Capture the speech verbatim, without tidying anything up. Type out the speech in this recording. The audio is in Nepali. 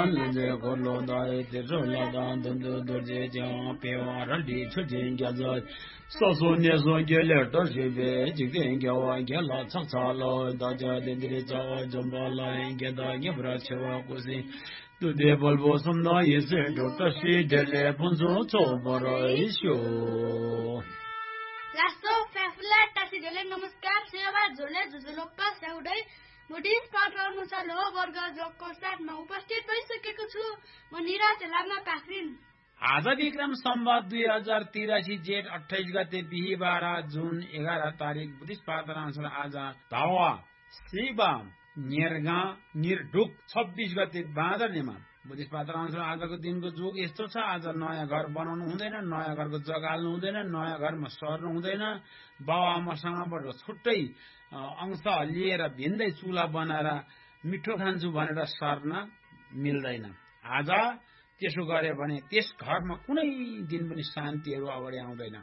ran le go lo dai de ro la dan den de de je jiang pe wa ran di chu jin ge za so so ne so ge le to je be ji ge ge wa ge la cha cha lo da ja de de za jom ba la ge da ge bra che wa ku si tu de bol bo som na ye se do ta shi de le pun zo cho bo ro i shu Lasso Fafula Tasidele Namaskar Seva Zole Zuzulopa Saudai Buddhist पाठशालानुसार लो वर्ग जोगको साथमा उपस्थित भइसकेको छु म निराज लामा पाखरिन आज विक्रम सम्वत दुई हजार तिरासी जेठ अठाइस गते बिहिबार जुन एघार तारिक बुद्धिस्ट पाठशालानुसार आज धावा शिवा निर्गा निर्डुक छब्बीस गते बाँदर नेमा बुद्धिस्ट पाठशालानुसार आजको दिनको जोग यस्तो छ आज नयाँ घर बनाउनु हुँदैन नयाँ घरको जग्गा हाल्नु हुँदैन नयाँ घरमा सर्नु हुँदैन बाबा आमासँगबाट छुट्टै अंश लिएर भिन्दै चुला बनाएर मिठो खान्छु भनेर सर्न मिल्दैन आज त्यसो गरे भने त्यस घरमा कुनै दिन पनि शान्तिहरू अगाडि आउँदैन